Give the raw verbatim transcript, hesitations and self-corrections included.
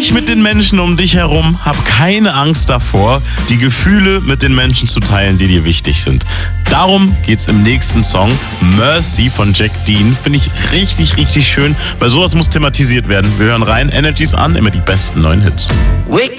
Sprich mit den Menschen um dich herum, hab keine Angst davor, die Gefühle mit den Menschen zu teilen, die dir wichtig sind. Darum geht's im nächsten Song, Mercy von Jack Dean. Finde ich richtig, richtig schön, weil sowas muss thematisiert werden. Wir hören rein, Energies an, immer die besten neuen Hits. Wake